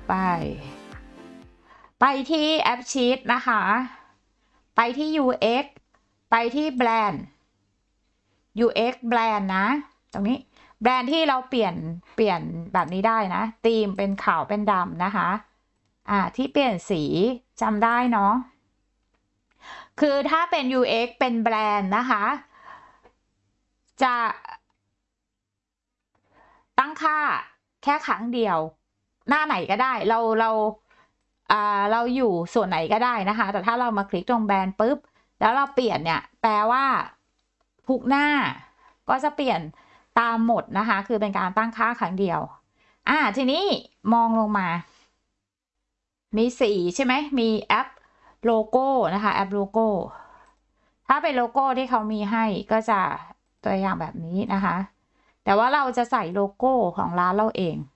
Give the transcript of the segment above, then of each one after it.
ไปที่แอปชีทนะคะไปที่ UX ไปที่แบรนด์ UX แบรนด์นะตรงนี้แบรนด์ที่เราเปลี่ยนแบบนี้ได้นะธีมเป็นขาวเป็นดำนะคะที่เปลี่ยนสีจำได้เนาะคือถ้าเป็น UX เป็นแบรนด์นะคะจะตั้งค่าแค่ครั้งเดียวหน้าไหนก็ได้เราอยู่ส่วนไหนก็ได้นะคะแต่ถ้าเรามาคลิกตรงแบรนด์ปุ๊บแล้วเราเปลี่ยนเนี่ยแปลว่าทุกหน้าก็จะเปลี่ยนตามหมดนะคะคือเป็นการตั้งค่าครั้งเดียวทีนี้มองลงมามีสีใช่ไหมมีแอปโลโก้นะคะแอปโลโก้ถ้าเป็นโลโก้ที่เขามีให้ก็จะตัวอย่างแบบนี้นะคะแต่ว่าเราจะใส่โลโก้ของร้านเราเอง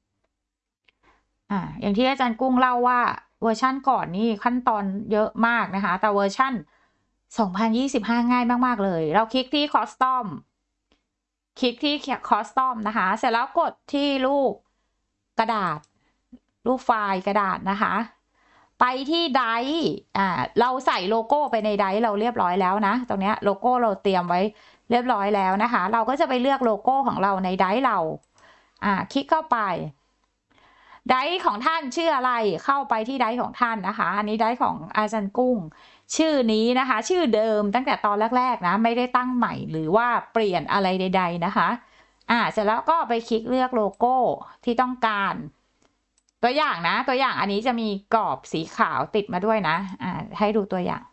อย่างที่อาจารย์กุ้งเล่าว่าเวอร์ชั่นก่อนนี่ขั้นตอนเยอะมากนะคะแต่เวอร์ชั่น2025ง่ายมากๆเลยเราคลิกที่คอสตอมนะคะเสร็จแล้วกดที่รูปกระดาษรูปไฟล์กระดาษนะคะไปที่ไดร์เราใส่โลโก้ไปในไดร์เราเรียบร้อยแล้วนะตรงนี้โลโก้เราเตรียมไว้เรียบร้อยแล้วนะคะเราก็จะไปเลือกโลโก้ของเราในไดร์เราคลิกเข้าไปไดร์ของท่านชื่ออะไรเข้าไปที่ไดร์ของท่านนะคะอันนี้ไดร์ของอาจารย์กุ้งชื่อนี้นะคะชื่อเดิมตั้งแต่ตอนแรกๆนะไม่ได้ตั้งใหม่หรือว่าเปลี่ยนอะไรใดๆนะคะเสร็จแล้วก็ไปคลิกเลือกโลโก้ที่ต้องการตัวอย่างนะตัวอย่างอันนี้จะมีกรอบสีขาวติดมาด้วยนะให้ดูตัวอย่าง